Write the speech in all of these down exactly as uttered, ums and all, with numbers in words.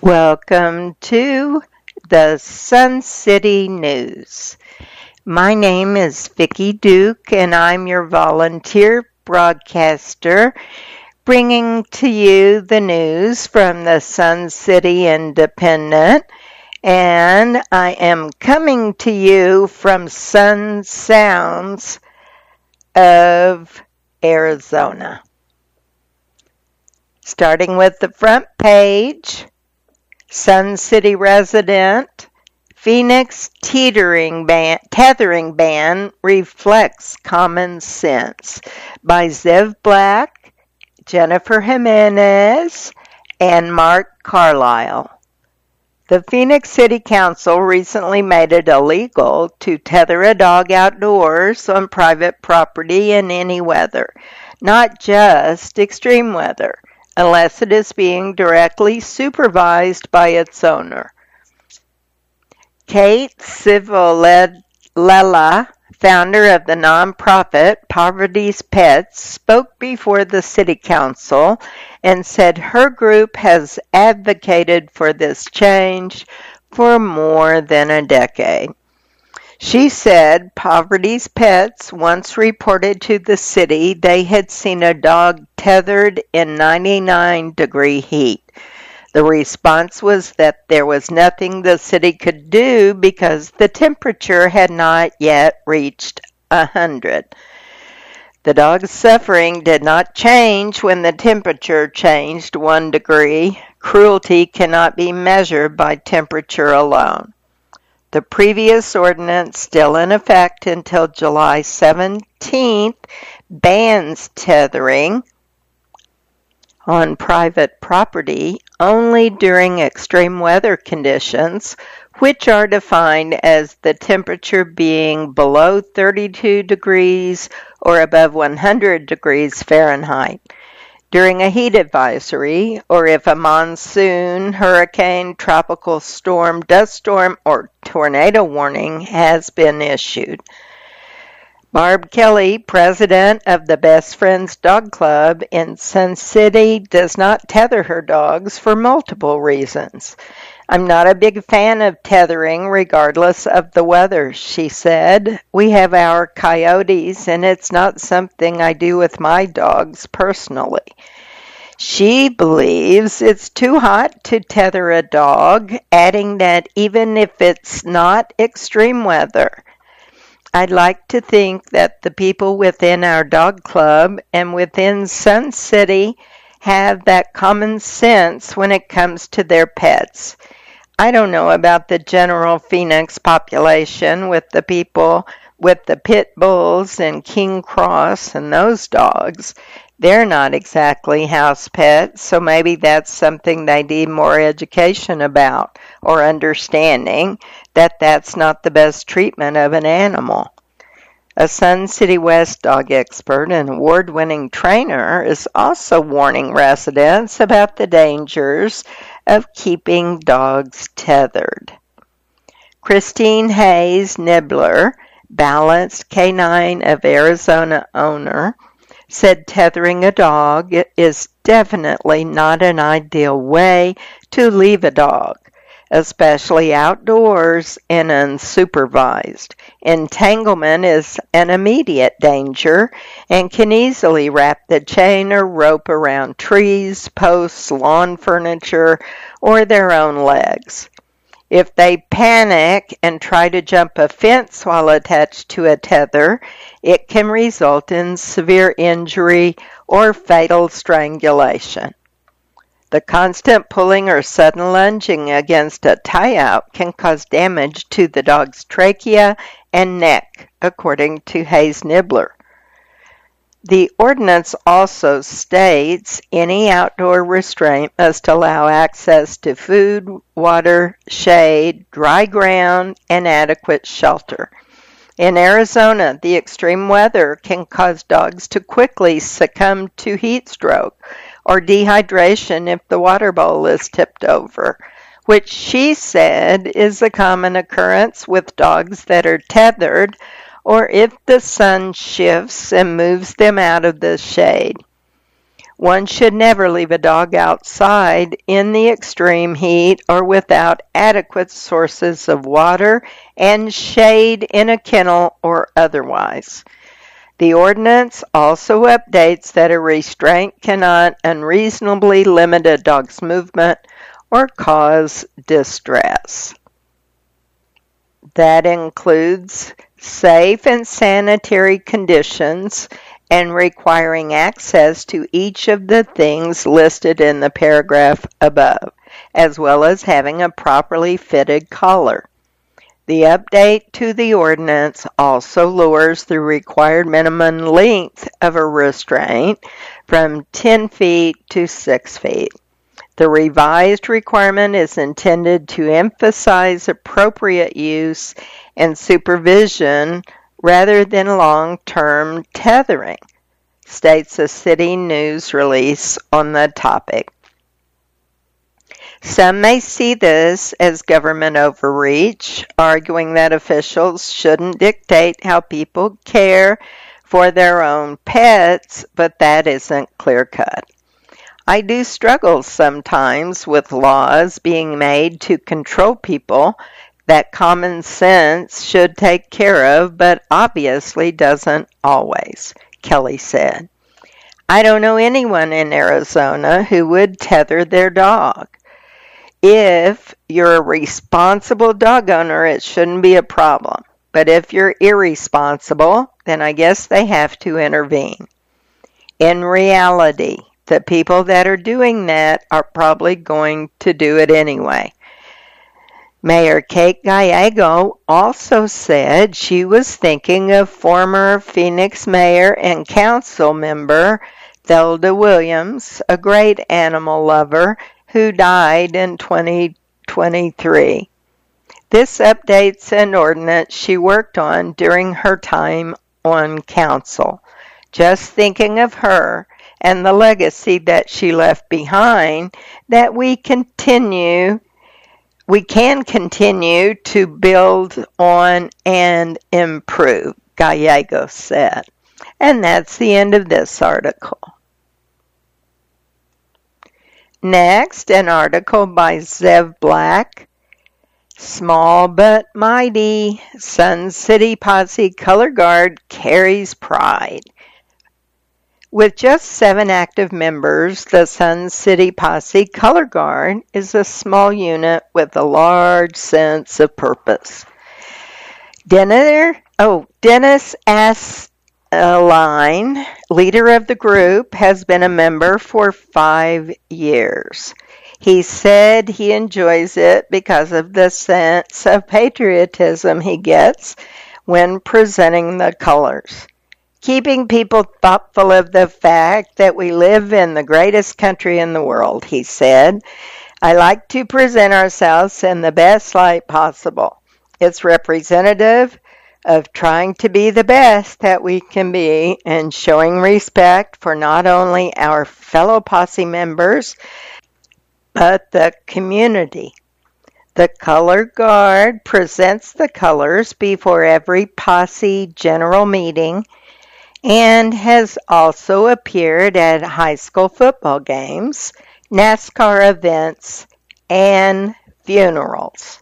Welcome to the Sun City News. My name is Vicki Duke, and I'm your volunteer broadcaster, bringing to you the news from the Sun City Independent. And I am coming to you from Sun Sounds of Arizona. Starting with the front page, Sun City resident, Phoenix teetering ban, tethering ban reflects common sense by Zev Black, Jennifer Jimenez, and Mark Carlisle. The Phoenix City Council recently made it illegal to tether a dog outdoors on private property in any weather, not just extreme weather, unless it is being directly supervised by its owner. Kate Civolella, founder of the nonprofit Poverty's Pets, spoke before the City Council and said her group has advocated for this change for more than a decade. She said Poverty's Pets once reported to the city they had seen a dog tethered in ninety-nine degree heat. The response was that there was nothing the city could do because the temperature had not yet reached one hundred. The dog's suffering did not change when the temperature changed one degree. Cruelty cannot be measured by temperature alone. The previous ordinance, still in effect until July seventeenth, bans tethering on private property only during extreme weather conditions, which are defined as the temperature being below thirty-two degrees or above one hundred degrees Fahrenheit. During a heat advisory, or if a monsoon, hurricane, tropical storm, dust storm, or tornado warning has been issued. Barb Kelly, president of the Best Friends Dog Club in Sun City, does not tether her dogs for multiple reasons. I'm not a big fan of tethering regardless of the weather, she said. We have our coyotes, and it's not something I do with my dogs personally. She believes it's too hot to tether a dog, adding that even if it's not extreme weather, I'd like to think that the people within our dog club and within Sun City have that common sense when it comes to their pets. I don't know about the general Phoenix population with the people with the pit bulls and King Cross and those dogs. They're not exactly house pets, so maybe that's something they need more education about or understanding that that's not the best treatment of an animal. A Sun City West dog expert and award-winning trainer is also warning residents about the dangers of keeping dogs tethered. Christine Hayes Nibbler, Balanced Canine of Arizona owner, said tethering a dog is definitely not an ideal way to leave a dog, especially outdoors and unsupervised. Entanglement is an immediate danger and can easily wrap the chain or rope around trees, posts, lawn furniture, or their own legs. If they panic and try to jump a fence while attached to a tether, it can result in severe injury or fatal strangulation. The constant pulling or sudden lunging against a tie-out can cause damage to the dog's trachea and neck, according to Hayes Nibbler. The ordinance also states any outdoor restraint must allow access to food, water, shade, dry ground, and adequate shelter. In Arizona, the extreme weather can cause dogs to quickly succumb to heat stroke or dehydration if the water bowl is tipped over, which she said is a common occurrence with dogs that are tethered or if the sun shifts and moves them out of the shade. One should never leave a dog outside in the extreme heat or without adequate sources of water and shade in a kennel or otherwise. The ordinance also updates that a restraint cannot unreasonably limit a dog's movement or cause distress. That includes safe and sanitary conditions and requiring access to each of the things listed in the paragraph above, as well as having a properly fitted collar. The update to the ordinance also lowers the required minimum length of a restraint from ten feet to six feet. The revised requirement is intended to emphasize appropriate use and supervision rather than long-term tethering, states a city news release on the topic. Some may see this as government overreach, arguing that officials shouldn't dictate how people care for their own pets, but that isn't clear-cut. I do struggle sometimes with laws being made to control people that common sense should take care of, but obviously doesn't always, Kelly said. I don't know anyone in Arizona who would tether their dog. If you're a responsible dog owner, it shouldn't be a problem. But if you're irresponsible, then I guess they have to intervene. In reality, the people that are doing that are probably going to do it anyway. Mayor Kate Gallego also said she was thinking of former Phoenix mayor and council member Thelda Williams, a great animal lover who died in twenty twenty-three. This updates an ordinance she worked on during her time on council. Just thinking of her and the legacy that she left behind, that we continue We can continue to build on and improve, Gallego said. And that's the end of this article. Next, an article by Zev Black. Small but mighty, Sun City Posse Color Guard carries pride. With just seven active members, the Sun City Posse Color Guard is a small unit with a large sense of purpose. Denner, oh, Dennis Asline, leader of the group, has been a member for five years. He said he enjoys it because of the sense of patriotism he gets when presenting the colors. Keeping people thoughtful of the fact that we live in the greatest country in the world, he said. I like to present ourselves in the best light possible. It's representative of trying to be the best that we can be and showing respect for not only our fellow posse members, but the community. The color guard presents the colors before every posse general meeting and has also appeared at high school football games, NASCAR events, and funerals.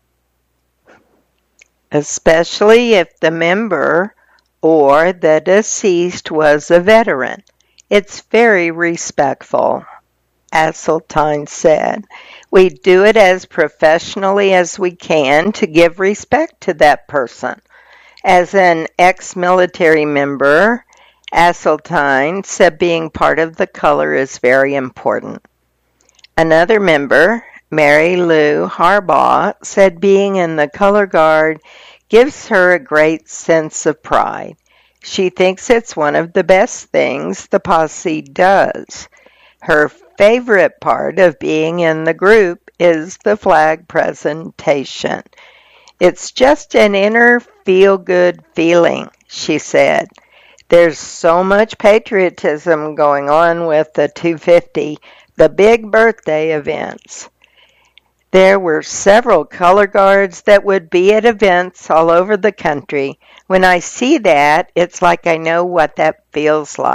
Especially if the member or the deceased was a veteran. It's very respectful, Asseltine said. We do it as professionally as we can to give respect to that person. As an ex-military member, Asseltine said being part of the color is very important. Another member, Mary Lou Harbaugh, said being in the color guard gives her a great sense of pride. She thinks it's one of the best things the posse does. Her favorite part of being in the group is the flag presentation. It's just an inner feel-good feeling, she said. There's so much patriotism going on with the two fifty, the big birthday events. There were several color guards that would be at events all over the country. When I see that, it's like I know what that feels like.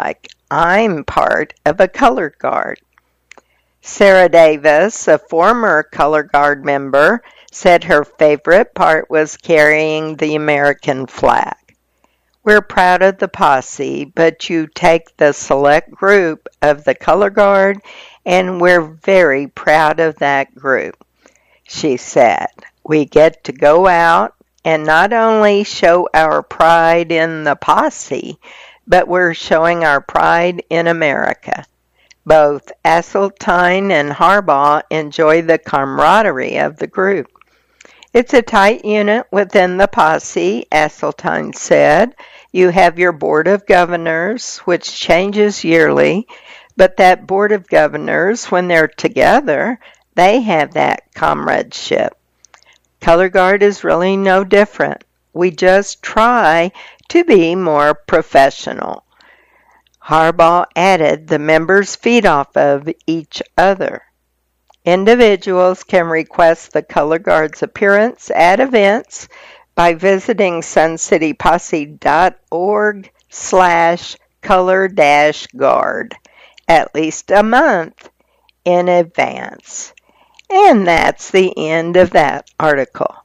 I'm part of a color guard. Sarah Davis, a former color guard member, said her favorite part was carrying the American flag. We're proud of the posse, but you take the select group of the color guard, and we're very proud of that group, she said. We get to go out and not only show our pride in the posse, but we're showing our pride in America. Both Asseltine and Harbaugh enjoy the camaraderie of the group. It's a tight unit within the posse, Asseltine said. You have your Board of Governors, which changes yearly, but that Board of Governors, when they're together, they have that comradeship. Color Guard is really no different. We just try to be more professional. Harbaugh added the members feed off of each other. Individuals can request the Color Guard's appearance at events by visiting suncityposse.org slash color dash guard at least a month in advance. And that's the end of that article.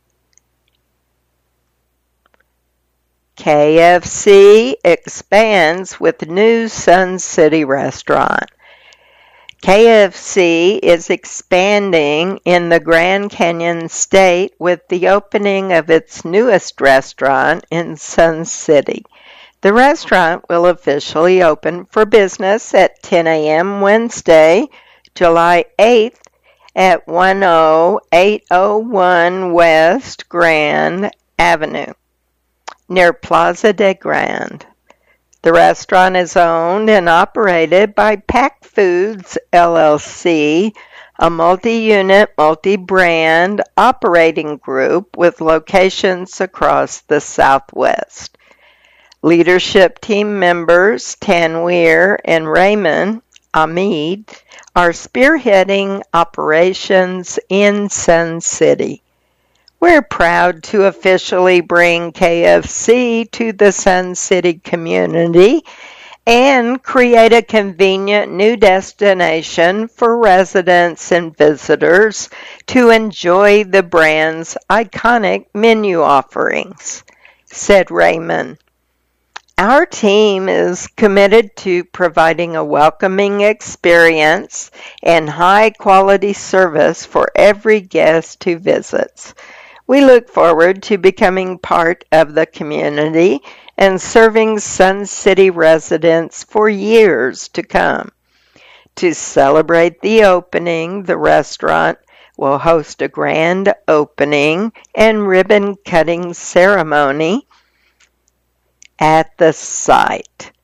K F C expands with new Sun City restaurant. K F C is expanding in the Grand Canyon State with the opening of its newest restaurant in Sun City. The restaurant will officially open for business at ten a.m. Wednesday, July eighth at one oh eight oh one West Grand Avenue, near Plaza de Grand. The restaurant is owned and operated by Pack Foods, L L C, a multi-unit, multi-brand operating group with locations across the Southwest. Leadership team members Tanweer and Raymond Ahmed are spearheading operations in Sun City. We're proud to officially bring K F C to the Sun City community and create a convenient new destination for residents and visitors to enjoy the brand's iconic menu offerings, said Raymond. Our team is committed to providing a welcoming experience and high-quality service for every guest who visits. We look forward to becoming part of the community and serving Sun City residents for years to come. To celebrate the opening, the restaurant will host a grand opening and ribbon-cutting ceremony at the site.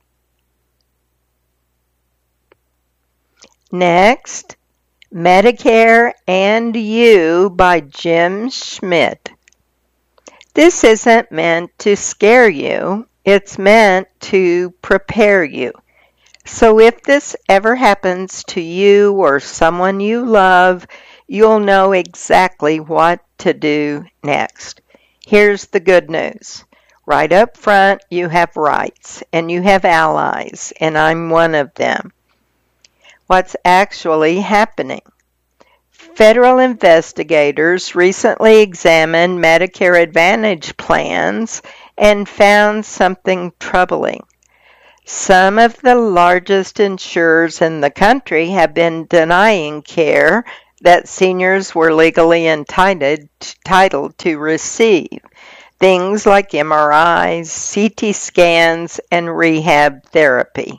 Next, Medicare and You by Jim Schmidt. This isn't meant to scare you, it's meant to prepare you. So if this ever happens to you or someone you love, you'll know exactly what to do next. Here's the good news. Right up front, you have rights, and you have allies, and I'm one of them. What's actually happening? Federal investigators recently examined Medicare Advantage plans and found something troubling. Some of the largest insurers in the country have been denying care that seniors were legally entitled, entitled to receive. Things like M R Is, C T scans, and rehab therapy.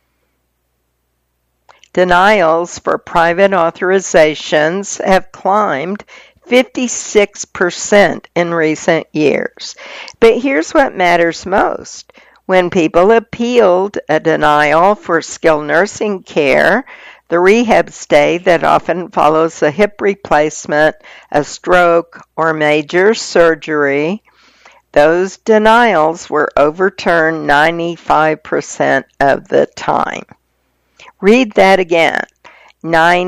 Denials for private authorizations have climbed fifty-six percent in recent years. But here's what matters most. When people appealed a denial for skilled nursing care, the rehab stay that often follows a hip replacement, a stroke, or major surgery, those denials were overturned ninety-five percent of the time. Read that again.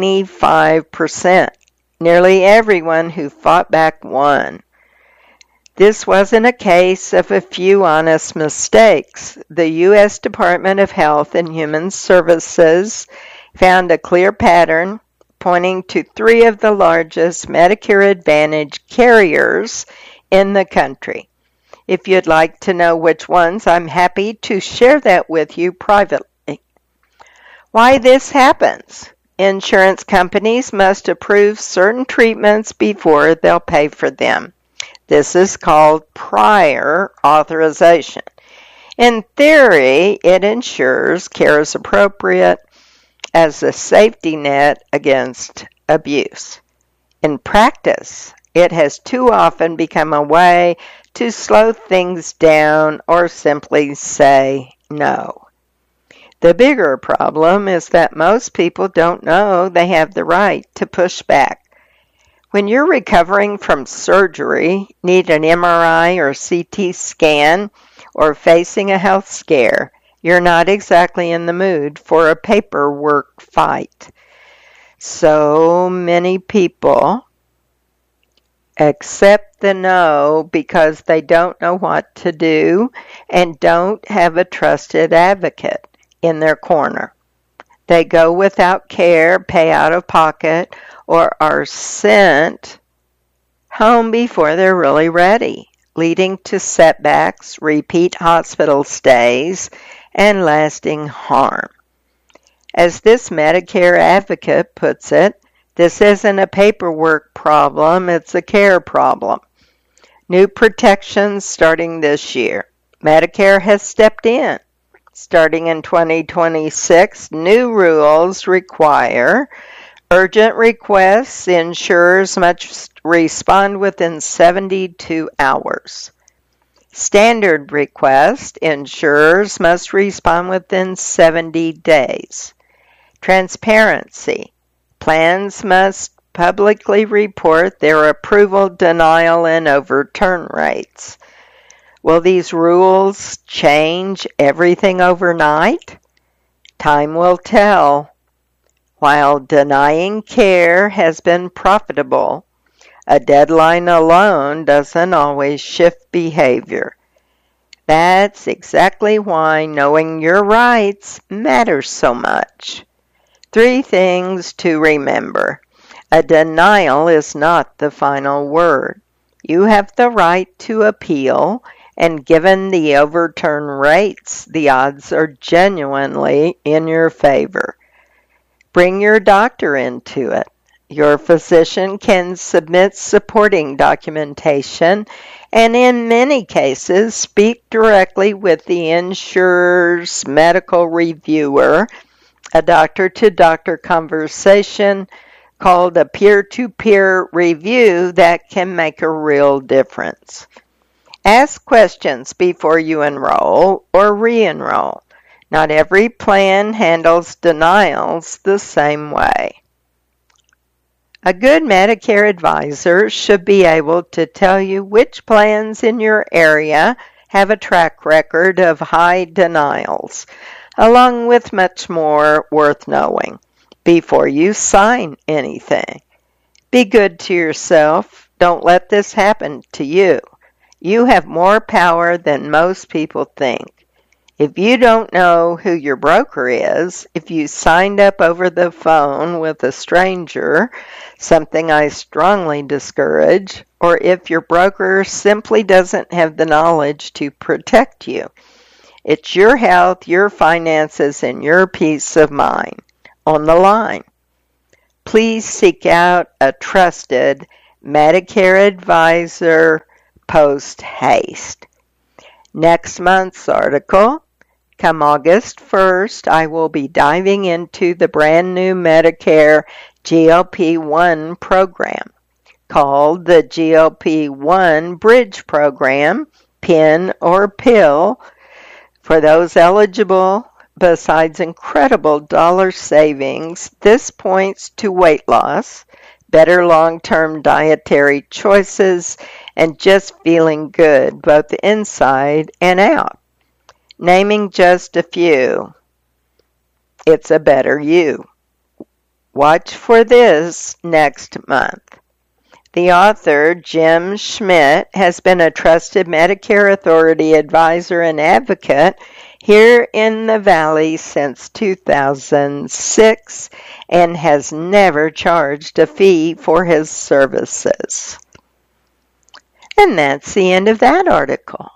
ninety-five percent. Nearly everyone who fought back won. This wasn't a case of a few honest mistakes. The U S Department of Health and Human Services found a clear pattern pointing to three of the largest Medicare Advantage carriers in the country. If you'd like to know which ones, I'm happy to share that with you privately. Why this happens? Insurance companies must approve certain treatments before they'll pay for them. This is called prior authorization. In theory, it ensures care is appropriate as a safety net against abuse. In practice, it has too often become a way to slow things down or simply say no. The bigger problem is that most people don't know they have the right to push back. When you're recovering from surgery, need an M R I or C T scan, or facing a health scare, you're not exactly in the mood for a paperwork fight. So many people accept the no because they don't know what to do and don't have a trusted advocate in their corner. They go without care, pay out of pocket, or are sent home before they're really ready, leading to setbacks, repeat hospital stays, and lasting harm. As this Medicare advocate puts it, this isn't a paperwork problem, it's a care problem. New protections starting this year. Medicare has stepped in. Starting in twenty twenty-six, new rules require urgent requests. Insurers must respond within seventy-two hours. Standard request, insurers must respond within seventy days. Transparency, plans must publicly report their approval, denial, and overturn rates. Will these rules change everything overnight? Time will tell. While denying care has been profitable, a deadline alone doesn't always shift behavior. That's exactly why knowing your rights matters so much. Three things to remember. A denial is not the final word. You have the right to appeal, and given the overturn rates, the odds are genuinely in your favor. Bring your doctor into it. Your physician can submit supporting documentation and in many cases speak directly with the insurer's medical reviewer, a doctor-to-doctor conversation called a peer-to-peer review that can make a real difference. Ask questions before you enroll or re-enroll. Not every plan handles denials the same way. A good Medicare advisor should be able to tell you which plans in your area have a track record of high denials, along with much more worth knowing, before you sign anything. Be good to yourself. Don't let this happen to you. You have more power than most people think. If you don't know who your broker is, if you signed up over the phone with a stranger, something I strongly discourage, or if your broker simply doesn't have the knowledge to protect you, it's your health, your finances, and your peace of mind on the line. Please seek out a trusted Medicare advisor post haste. Next month's article, come August first, I will be diving into the brand new Medicare G L P one program called the G L P one Bridge Program, Pin or Pill. For those eligible, besides incredible dollar savings, this points to weight loss, better long-term dietary choices, and just feeling good both inside and out. Naming just a few, it's a better you. Watch for this next month. The author, Jim Schmidt, has been a trusted Medicare Authority advisor and advocate here in the Valley since two thousand six and has never charged a fee for his services. And that's the end of that article.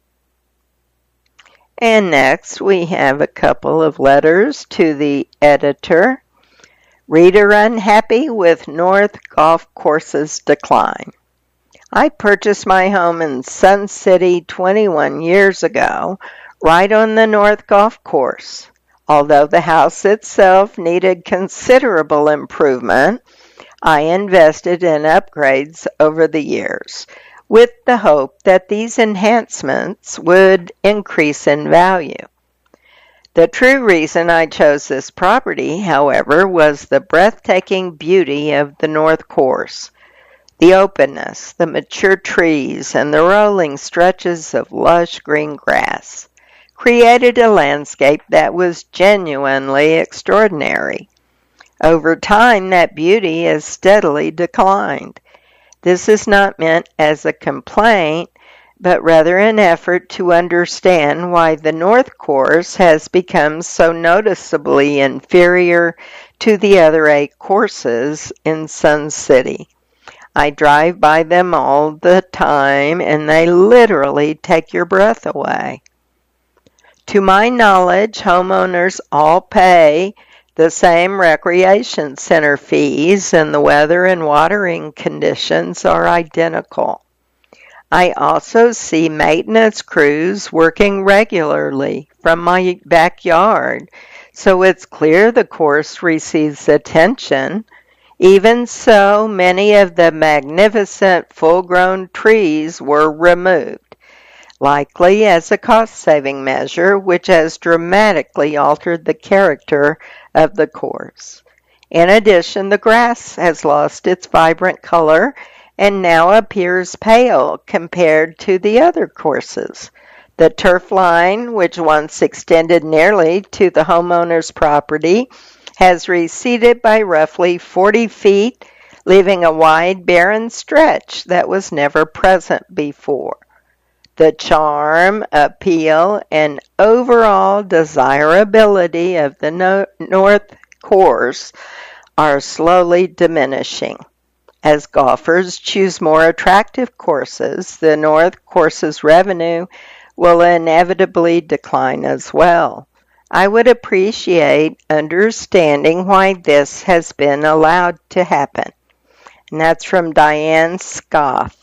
And next we have a couple of letters to the editor. Reader unhappy with North Golf Course's decline. I purchased my home in Sun City twenty-one years ago, right on the North Golf Course. Although the house itself needed considerable improvement, I invested in upgrades over the years, with the hope that these enhancements would increase in value. The true reason I chose this property, however, was the breathtaking beauty of the North Course. The openness, the mature trees, and the rolling stretches of lush green grass created a landscape that was genuinely extraordinary. Over time, that beauty has steadily declined. This is not meant as a complaint, but rather an effort to understand why the North Course has become so noticeably inferior to the other eight courses in Sun City. I drive by them all the time, and they literally take your breath away. To my knowledge, homeowners all pay the same recreation center fees, and the weather and watering conditions are identical. I also see maintenance crews working regularly from my backyard, so it's clear the course receives attention. Even so, many of the magnificent full-grown trees were removed, likely as a cost-saving measure, which has dramatically altered the character of the course. In addition, the grass has lost its vibrant color and now appears pale compared to the other courses. The turf line, which once extended nearly to the homeowner's property, has receded by roughly forty feet, leaving a wide, barren stretch that was never present before. The charm, appeal, and overall desirability of the no- North Course are slowly diminishing. As golfers choose more attractive courses, the North Course's revenue will inevitably decline as well. I would appreciate understanding why this has been allowed to happen. And that's from Diane Scoff.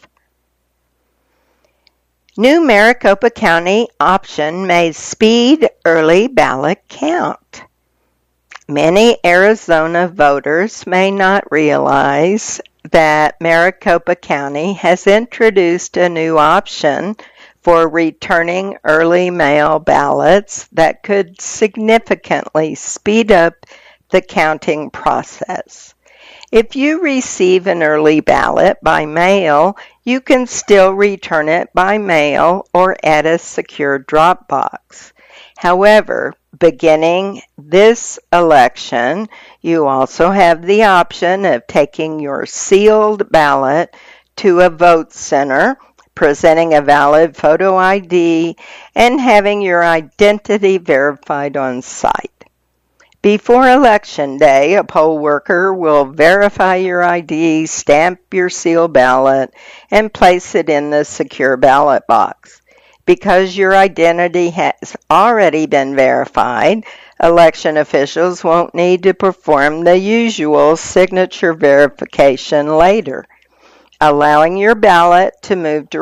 New Maricopa County option may speed early ballot count. Many Arizona voters may not realize that Maricopa County has introduced a new option for returning early mail ballots that could significantly speed up the counting process. If you receive an early ballot by mail, you can still return it by mail or at a secure drop box. However, beginning this election, you also have the option of taking your sealed ballot to a vote center, presenting a valid photo I D, and having your identity verified on site. Before Election Day, a poll worker will verify your I D, stamp your sealed ballot, and place it in the secure ballot box. Because your identity has already been verified, election officials won't need to perform the usual signature verification later, allowing your ballot to move